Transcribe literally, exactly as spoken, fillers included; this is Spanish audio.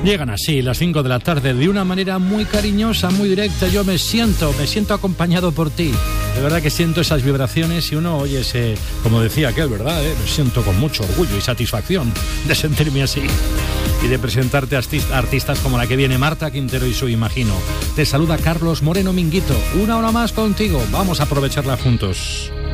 Llegan así las cinco de la tarde de una manera muy cariñosa, muy directa. Yo me siento, me siento acompañado por ti. De verdad que siento esas vibraciones y uno oye ese, como decía aquel, ¿verdad? ¿Eh? Me siento con mucho orgullo y satisfacción de sentirme así y de presentarte a artistas como la que viene, Marta Quintero y su Imagino. Te saluda Carlos Moreno Minguito. Una hora más contigo. Vamos a aprovecharla juntos.